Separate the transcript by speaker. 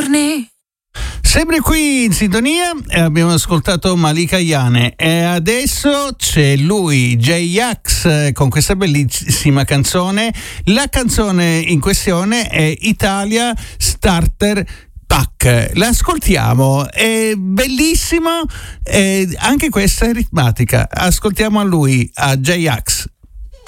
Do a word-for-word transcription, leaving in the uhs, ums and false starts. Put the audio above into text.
Speaker 1: giorni.
Speaker 2: Sempre qui in sintonia abbiamo ascoltato Malika Ayane e adesso c'è lui, J-Ax, con questa bellissima canzone. La canzone in questione è Italia Starter Pack. L'ascoltiamo, è bellissimo, e anche questa è ritmatica. Ascoltiamo a lui, a J-Ax.